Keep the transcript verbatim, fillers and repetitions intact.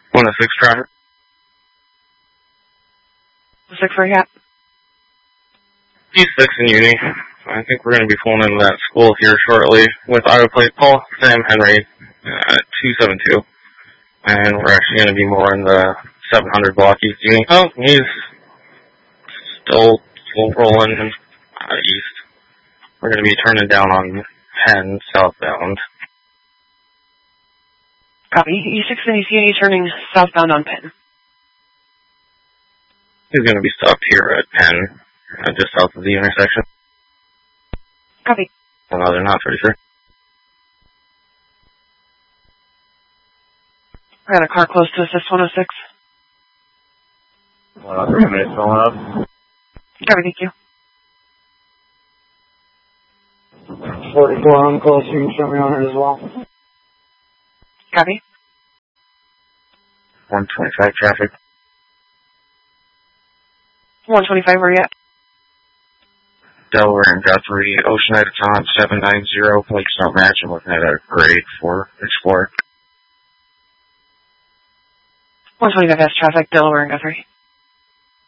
one oh six traffic. six where you at? P six in Uni. I think we're going to be pulling into that school here shortly with auto plate Paul Sam Henry at two seven two. And we're actually going to be more in the seven hundred block East Uni. Oh, he's still, still rolling uh, east. We're going to be turning down on Penn southbound. Copy. E six and E C Uni turning southbound on Penn. He's going to be stopped here at Penn, uh, just south of the intersection. Copy. Well, no, they're not, pretty sure. I got a car close to assist one oh six. Uh, three minutes going up. Copy, thank you. forty-four on call, so you can show me on it as well. Copy. one twenty-five traffic. one twenty-five, where you at? Delaware and Guthrie, Oceanite Econ seven nine zero, plates don't match. I'm looking at a grade for Explorer. one twenty-five has traffic, Delaware and Guthrie.